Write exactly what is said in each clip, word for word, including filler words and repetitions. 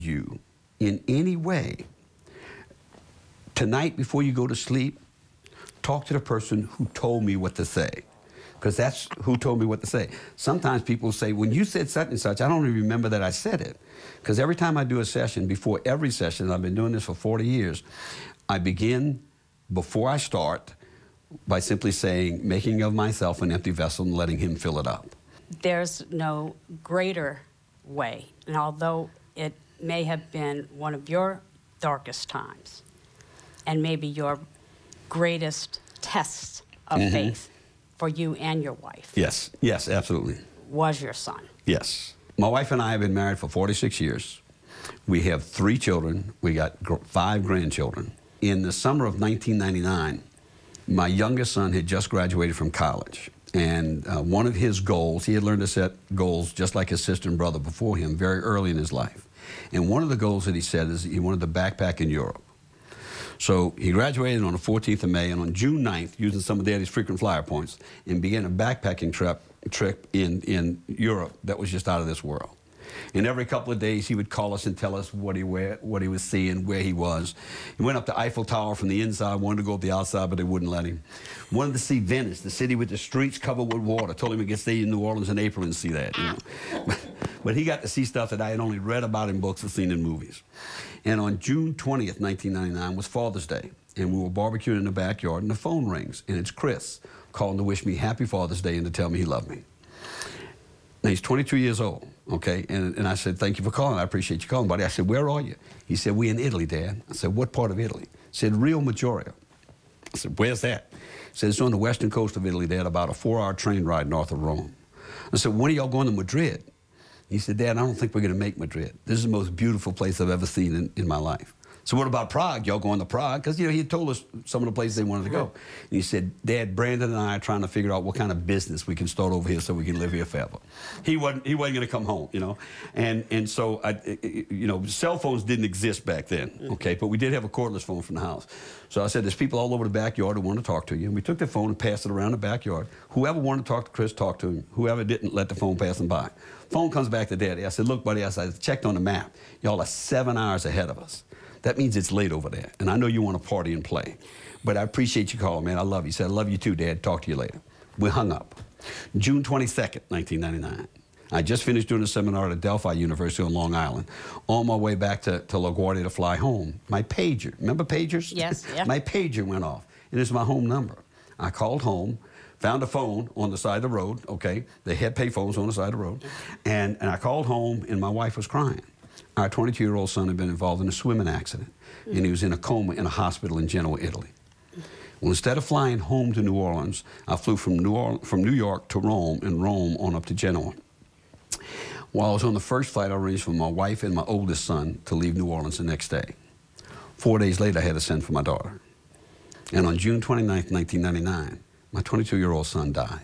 you in any way, tonight before you go to sleep, talk to the person who told me what to say. Because that's who told me what to say. Sometimes people say, when you said such and such, I don't even remember that I said it. Because every time I do a session, before every session, and I've been doing this for forty years, I begin, before I start, by simply saying, making of myself an empty vessel and letting him fill it up. There's no greater way, and although it may have been one of your darkest times, and maybe your greatest tests of mm-hmm. faith for you and your wife. Yes, yes, absolutely. Was your son. Yes. My wife and I have been married for forty-six years. We have three children. We got gr five grandchildren. In the summer of nineteen ninety-nine, my youngest son had just graduated from college. And uh, one of his goals, he had learned to set goals just like his sister and brother before him very early in his life. And one of the goals that he set is he wanted to backpack in Europe. So he graduated on the fourteenth of May, and on June ninth, using some of Daddy's frequent flyer points, and began a backpacking trip, trip in, in Europe that was just out of this world. And every couple of days, he would call us and tell us what he, where, what he was seeing, where he was. He went up to Eiffel Tower from the inside, wanted to go up the outside, but they wouldn't let him. Wanted to see Venice, the city with the streets covered with water. Told him he could stay in New Orleans in April and see that, you know. But, but he got to see stuff that I had only read about in books or seen in movies. And on June twentieth, nineteen ninety-nine was Father's Day, and we were barbecuing in the backyard, and the phone rings, and it's Chris calling to wish me happy Father's Day and to tell me he loved me. Now, he's twenty-two years old, okay? And, and I said, thank you for calling. I appreciate you calling, buddy. I said, where are you? He said, we're in Italy, Dad. I said, what part of Italy? He said, Rio Maggiore. I said, where's that? He said, it's on the western coast of Italy, Dad, about a four-hour train ride north of Rome. I said, when are y'all going to Madrid? He said, Dad, I don't think we're going to make Madrid. This is the most beautiful place I've ever seen in, in my life. So what about Prague? Y'all going to Prague? Because, you know, he had told us some of the places they wanted to go. And he said, Dad, Brandon and I are trying to figure out what kind of business we can start over here so we can live here forever. He wasn't, he wasn't going to come home, you know. And, and so, I, you know, cell phones didn't exist back then, okay? But we did have a cordless phone from the house. So I said, there's people all over the backyard who want to talk to you. And we took the phone and passed it around the backyard. Whoever wanted to talk to Chris, talked to him. Whoever didn't, let the phone pass him by. Phone comes back to Daddy. I said, look, buddy, I said, I checked on the map. Y'all are seven hours ahead of us. That means it's late over there. And I know you want to party and play. But I appreciate you calling, man. I love you. He said, I love you too, Dad. Talk to you later. We hung up. June twenty-second, nineteen ninety-nine. I just finished doing a seminar at Adelphi University on Long Island. On my way back to, to LaGuardia to fly home, my pager, remember pagers? Yes, yeah. My pager went off. And it's my home number. I called home, found a phone on the side of the road, okay? They had pay phones on the side of the road. And, and I called home, and my wife was crying. Our twenty-two-year-old son had been involved in a swimming accident, mm. and he was in a coma in a hospital in Genoa, Italy. Well, instead of flying home to New Orleans, I flew from New, Orleans, from New York to Rome, and Rome on up to Genoa. While I was on the first flight, I arranged for my wife and my oldest son to leave New Orleans the next day. Four days later, I had to send for my daughter. And on June twenty-ninth, nineteen ninety-nine, my twenty-two-year-old son died.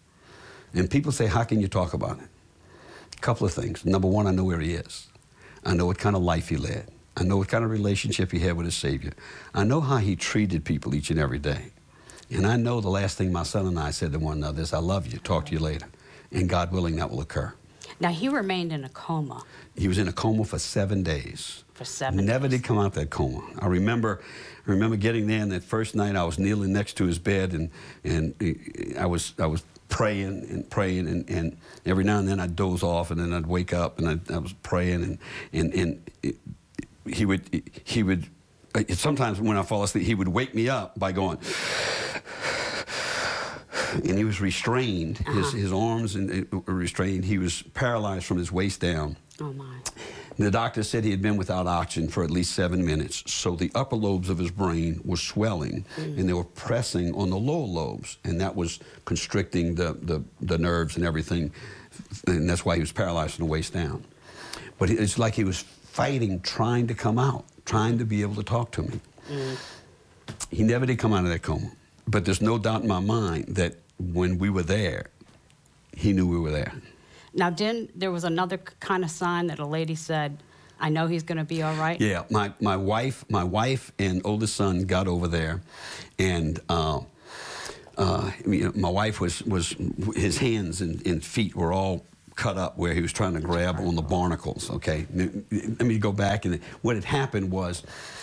And people say, how can you talk about it? A couple of things. Number one, I know where he is. I know what kind of life he led. I know what kind of relationship he had with his Savior. I know how he treated people each and every day. And I know the last thing my son and I said to one another is, I love you, talk to you later. And God willing, that will occur. Now, he remained in a coma. He was in a coma for seven days. For seven Never days. did come out that coma. I remember, I remember getting there, and that first night I was kneeling next to his bed, and, and I was, I was praying and praying, and, and every now and then I'd doze off, and then I'd wake up, and I'd, I was praying, and, and, and it, he would, he would, sometimes when I fall asleep, he would wake me up by going, and he was restrained. Uh-huh. His, his arms were restrained. He was paralyzed from his waist down. Oh, my. The doctor said he had been without oxygen for at least seven minutes, so the upper lobes of his brain were swelling, mm. and they were pressing on the lower lobes, and that was constricting the, the, the nerves and everything, and that's why he was paralyzed from the waist down. But it's like he was fighting, trying to come out, trying to be able to talk to me. Mm. He never did come out of that coma, but there's no doubt in my mind that when we were there, he knew we were there. Now, then there was another kind of sign that a lady said, I know he's going to be all right? Yeah, my, my wife my wife and oldest son got over there, and uh, uh, you know, my wife was, was his hands and, and feet were all cut up where he was trying to grab on the barnacles, okay? Let me go back, and what had happened was,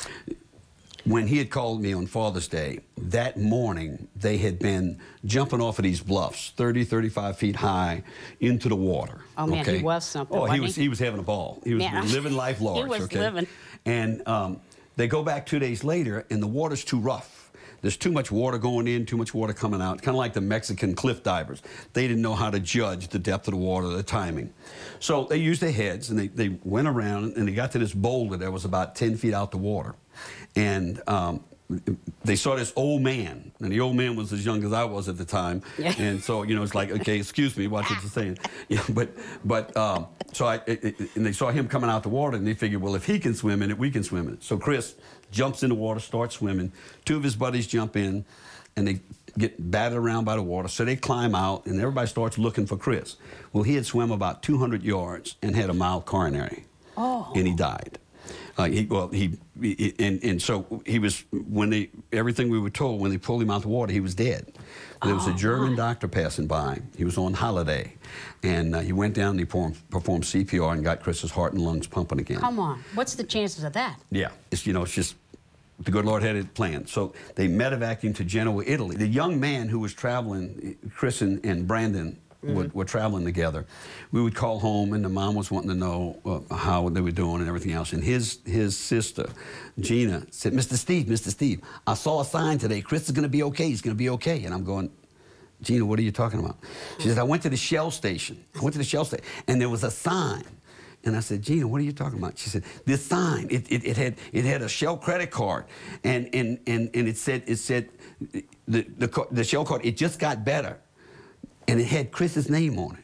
when he had called me on Father's Day, that morning they had been jumping off of these bluffs, thirty, thirty-five feet high, into the water. Oh man, okay? he was something. Oh, he wasn't was he was having a ball. He was Yeah. living life large. He was okay? living. And um, they go back two days later, and the water's too rough. There's too much water going in, too much water coming out. Kind of like the Mexican cliff divers. They didn't know how to judge the depth of the water, the timing. So they used their heads, and they, they went around, and they got to this boulder that was about ten feet out the water. And um, they saw this old man, and the old man was as young as I was at the time. Yeah. And so, you know, it's like, okay, excuse me, watch what you're saying. Yeah, but, but um, so I, it, it, and they saw him coming out the water, and they figured, well, if he can swim in it, we can swim in it. So Chris jumps in the water, starts swimming. Two of his buddies jump in, and they get battered around by the water. So they climb out, and everybody starts looking for Chris. Well, he had swum about two hundred yards and had a mild coronary. Oh. And he died. Uh, he, well, he, he and, and so he was, when they, everything we were told, when they pulled him out of the water, he was dead. There was Oh, a German my. doctor passing by. He was on holiday. And uh, he went down and he performed, performed C P R and got Chris's heart and lungs pumping again. Come on. What's the chances of that? Yeah. It's, you know, it's just, the good Lord had it planned. So they medevaced him to Genoa, Italy. The young man who was traveling, Chris and, and Brandon, Mm-hmm. Were, were traveling together. We would call home, and the mom was wanting to know uh, how they were doing and everything else. And his his sister, Gina, said, Mister Steve, Mister Steve, I saw a sign today. Chris is going to be okay. He's going to be okay. And I'm going, Gina, what are you talking about? She said, I went to the Shell station. I went to the Shell station, and there was a sign. And I said, Gina, what are you talking about? She said, this sign, it, it, it had it had a Shell credit card, and and and, and it said it said the, the the Shell card, it just got better. And it had Chris's name on it.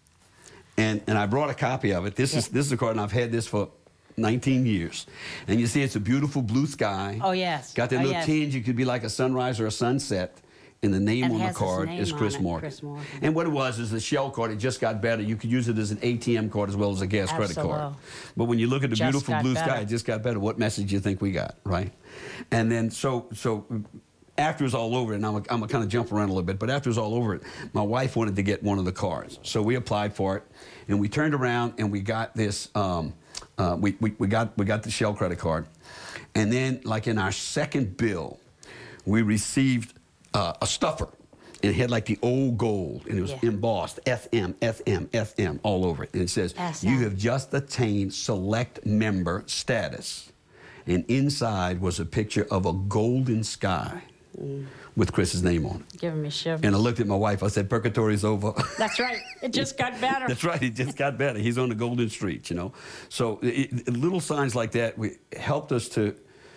And and I brought a copy of it. This yeah. is this is a card, and I've had this for nineteen years. And you see it's a beautiful blue sky. Oh, yes. Got that oh, little yes. tinge. You could be like a sunrise or a sunset. And the name and on the has card his name is Chris on it, Morgan. Chris Morgan. And what it was is the Shell card, it just got better. You could use it as an A T M card as well as a gas Absolute. credit card. But when you look at the Just beautiful got blue better. sky, it just got better. What message do you think we got, right? And then so so after it was all over, and I'm going to kind of jump around a little bit, but after it was all over, it, my wife wanted to get one of the cards. So we applied for it, and we turned around, and we got this, um, uh, we, we, we, got, we got the Shell credit card. And then, like in our second bill, we received uh, a stuffer. It had like the old gold, and it was Yeah. embossed, F M, F M, F M, all over it. And it says, S you M. have just attained select member status. And inside was a picture of a golden sky mm. with Chris's name on it. Giving me shivers. And I looked at my wife. I said, purgatory's over. That's right. It just got better. That's right. It just got better. He's on the golden street, you know. So it, it, little signs like that we, helped us to,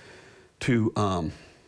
to um,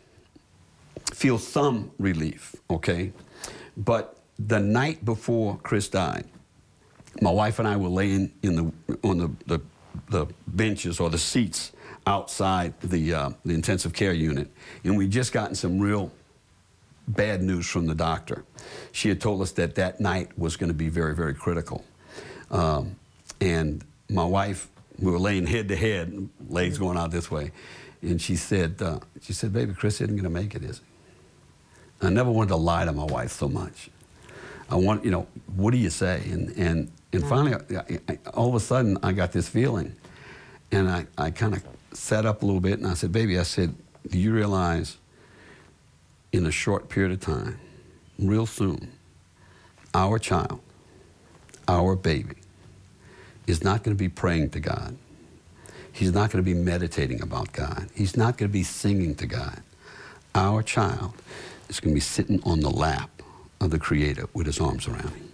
feel some relief, okay? But the night before Chris died, my wife and I were laying in the, on the, the, the benches or the seats outside the, uh, the intensive care unit, and we'd just gotten some real bad news from the doctor. She had told us that that night was going to be very, very critical. Um, and my wife, we were laying head to head, legs going out this way, and she said, uh, she said, baby, Chris isn't going to make it, is he? I never wanted to lie to my wife so much. I want, you know, what do you say? And, and, and finally, I, I, all of a sudden, I got this feeling, and I, I kind of sat up a little bit, and I said, baby, I said, do you realize in a short period of time, real soon, our child, our baby, is not going to be praying to God. He's not going to be meditating about God. He's not going to be singing to God. Our child is going to be sitting on the lap of the Creator with his arms around him.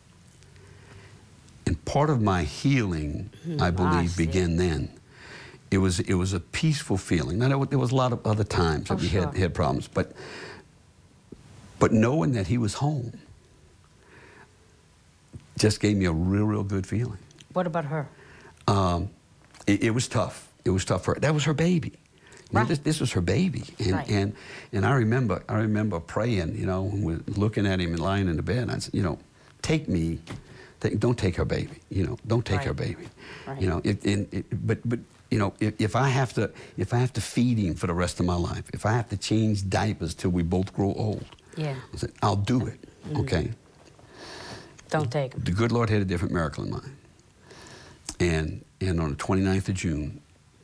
And part of my healing, mm, I believe, I began then. It was, it was a peaceful feeling. Now, there was, there was a lot of other times that oh, we sure. had, had problems, but, but knowing that he was home just gave me a real, real good feeling. What about her? Um, it, it was tough. It was tough for her. That was her baby. You Right. know, this, this was her baby. And, Right. and, and I remember, I remember praying, you know, when we're looking at him and lying in the bed, I said, you know, take me, take, don't take her baby, you know, don't take Right. her baby. Right. You know, it, it, it, but, but, you know, if, if I have to, if I have to feed him for the rest of my life, if I have to change diapers till we both grow old, Yeah. I said, I'll do it, Mm-hmm. okay? Don't take them. The good Lord had a different miracle in mind. And, and on the twenty-ninth of June,